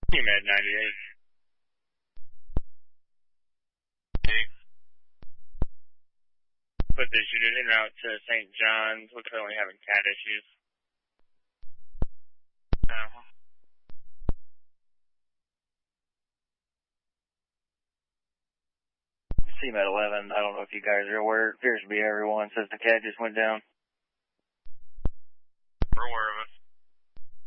Med 98. Put the shooter en route to St. John's. We're currently having CAT issues. CMed 11, I don't know if you guys are aware, it appears to be everyone, says the CAT just went down. We're aware of it.